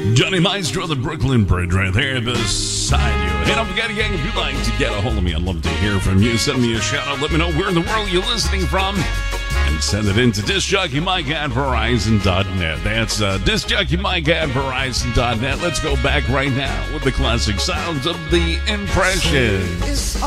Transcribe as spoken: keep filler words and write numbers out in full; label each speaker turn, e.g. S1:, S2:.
S1: Johnny Maestro, the Brooklyn Bridge, right there beside you. Hey, don't forget, gang, if you'd like to get a hold of me, I'd love to hear from you. Send me a shout out. Let me know where in the world you're listening from. And send it in to discjockeymike at verizon dot net. That's uh, discjockeymike at verizon dot net. Let's go back right now with the classic sounds of The Impressions.